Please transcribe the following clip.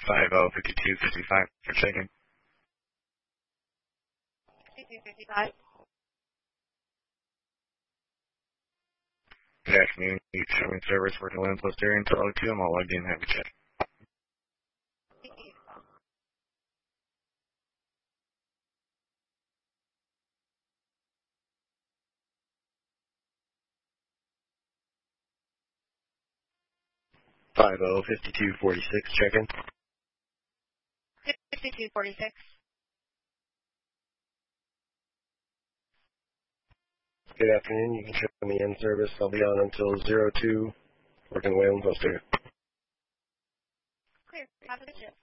50-52-55 for checking. 5255. Good afternoon. You showing service working Wayland Post area until 02. I'm all logged in. Have a check. Thank you. Five 52-46 checking. 5246. Good afternoon. You can show me in service. I'll be on until 02. Working Wayland Post area. Clear. Have a good shift.